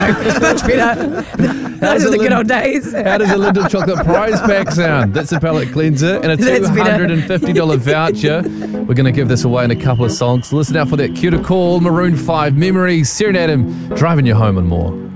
Much better. Those are the good old days. How does a Lindt chocolate prize pack sound? That's a palate cleanser and a $250 voucher. We're going to give this away in a couple of songs. Listen out for that cue to call. Maroon 5 Memories, Serenade Him, driving you home and more.